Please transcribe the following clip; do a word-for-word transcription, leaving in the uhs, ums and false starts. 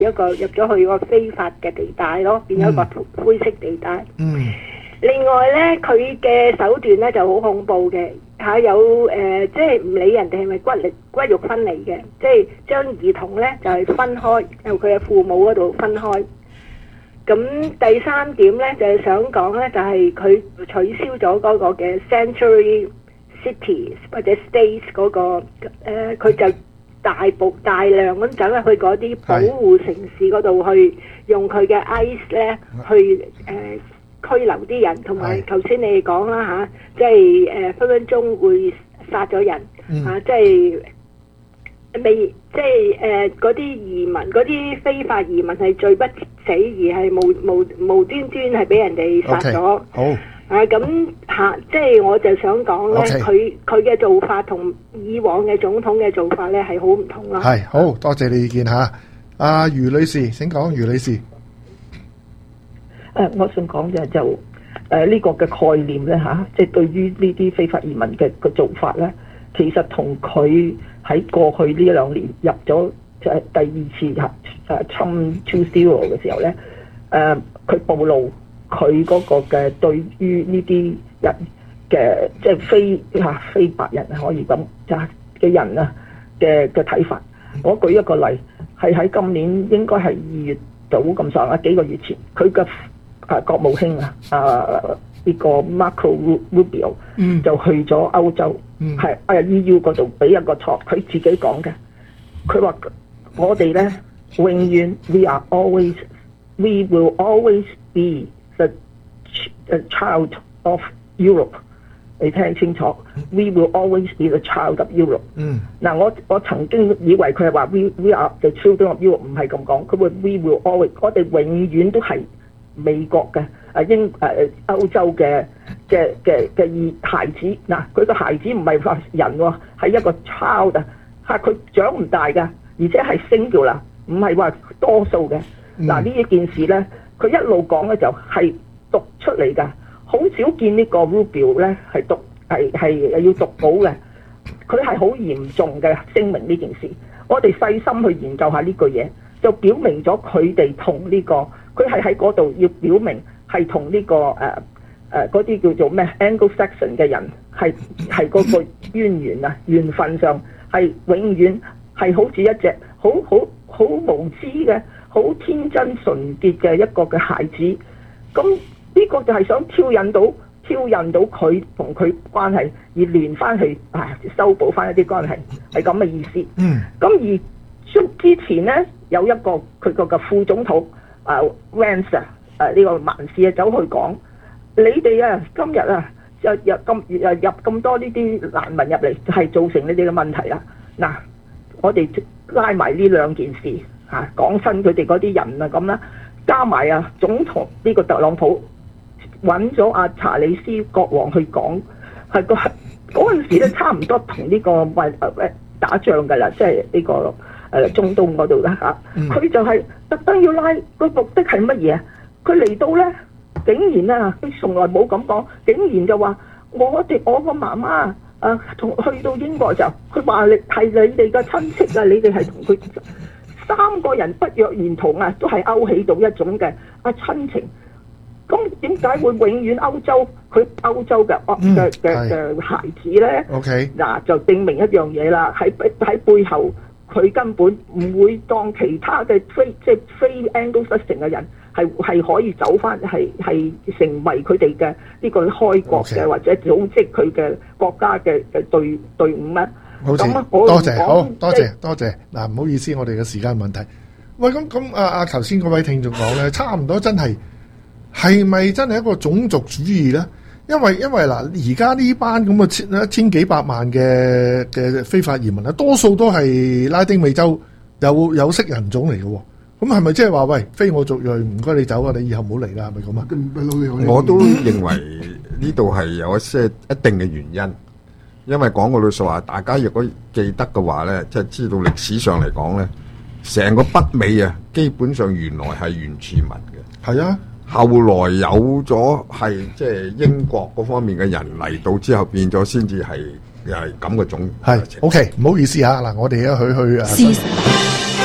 一個入咗去個非法嘅地帶咯，變咗一個灰色地帶。 嗯。 另外咧，佢嘅手段咧就好恐怖嘅嚇，有誒，即係唔理人哋係咪骨力骨肉分離嘅，即係將兒童咧就係分開，由佢嘅父母嗰度分開。咁第三點咧就係想講咧，就係佢取消咗嗰個嘅 Sanctuary Cities 或者 States 嗰個誒，佢就大部大量咁走入去嗰啲保護城市嗰度去用佢嘅 ICE 咧去誒拘留啲人，同埋頭先你哋講啦嚇，即係誒分分鐘會殺咗人嚇，即係未即係誒嗰啲移民嗰啲非法移民係罪不死，而係無無無端端係俾人哋殺咗。 好啊咁嚇，即係我就想講咧，佢佢嘅做法同以往嘅總統嘅做法咧係好唔同咯。 係，好多謝你意見嚇。阿余女士請講，余女士。 誒，我想講嘅就誒呢、呃這個嘅概念咧嚇，即、啊、係、就是、對於呢啲非法移民嘅嘅做法咧，其實同佢喺過去呢兩年入咗即係第二次嚇誒侵 two zero 嘅時候咧，誒、啊、佢暴露佢嗰個嘅對於呢啲人嘅即係非嚇、啊、非白人可以咁就嘅人啊嘅嘅睇法。我舉一個例，係喺今年應該係二月度咁上下幾個月前，佢嘅啊國務卿啊啊呢個 Marco Rubio、嗯、就去咗歐洲，係啊 E U 嗰度俾一個錯，佢自己講嘅。佢話我哋咧永遠 we are always we will always be the, the child of Europe。你聽清楚 ，we will always be the child of Europe。嗯，嗱我我曾經以為佢係話 we we are the children of Europe， 唔係咁講，佢話 we will always， 我哋永遠都係美國嘅啊英誒、啊、歐洲嘅嘅嘅嘅孩子。嗱，佢個孩子唔係話人喎，係一個 child 啊，嚇佢長唔大㗎，而且係 singular，唔係話多數嘅。嗱呢一件事咧，佢一路講咧就係讀出嚟㗎。好少見呢個 Rubio 咧係讀係係要讀稿嘅，佢係好嚴重嘅聲明呢件事。我哋細心去研究下呢句嘢，就表明咗佢哋同呢個佢係喺嗰度要表明係同呢個誒誒嗰啲叫做咩 Anglo-Saxon 嘅人係係嗰個淵源啊緣分上係永遠係好似一隻好好好無知嘅好天真純潔嘅一個嘅孩子咁。呢個就係想挑引到挑引到佢同佢關係，而連翻去啊修補翻一啲關係，係咁嘅意思。嗯。咁而之前咧有一個佢個嘅副總統啊 Vance 啊呢個萬事啊走去講，你哋啊今日啊入入咁入入咁多呢啲難民入嚟，就係造成你哋嘅問題啦。嗱，我哋拉埋呢兩件事嚇講親佢哋嗰啲人啊咁啦，加埋啊總統呢個特朗普。揾咗阿查理斯國王去講，係個嗰陣時咧差唔多同呢、這個誒誒打仗㗎啦，即係呢個誒、呃、中東嗰度啦嚇。佢、嗯、就係特登要拉個目的係乜嘢？佢嚟到咧，竟然啊，佢從來冇咁講，竟然就話我哋我個媽媽啊同去到英國就，佢話你係你哋嘅親戚啊，你哋係同佢三個人不約而同啊，都係勾起到一種嘅啊親情。咁點解會永遠歐洲佢歐洲嘅嘅嘅嘅孩子咧？ OK 嗱就證明一樣嘢啦，喺喺背後佢根本唔會當其他嘅非即係非 Anglo-Saxon 嘅人係係可以走翻係係成為佢哋嘅呢個開國嘅、okay. 或者組織佢嘅國家嘅嘅隊隊伍咧。 好似多謝好多謝多謝嗱，唔好意思，我哋嘅時間問題。喂，咁咁啊啊，頭先嗰位聽眾講咧，差唔多真係。係咪真係一個種族主義咧？因為因為嗱，而家呢班咁嘅千一千幾百萬嘅嘅非法移民啊，多數都係拉丁美洲有有色人種嚟嘅。咁係咪即係話喂，非我族裔唔該你走啊，你以後唔好嚟啦，係咪咁啊？ 我都認為呢度係有一些一定嘅原因，因為講個老實話，大家如果記得嘅話咧，即係知道歷史上嚟講咧，成個北美啊，基本上原來係原住民嘅。係啊。後來有咗係即係英國嗰方面嘅人嚟到之後變咗先至係係咁嘅種。係 OK， 唔好意思嚇嗱，我哋一去去啊。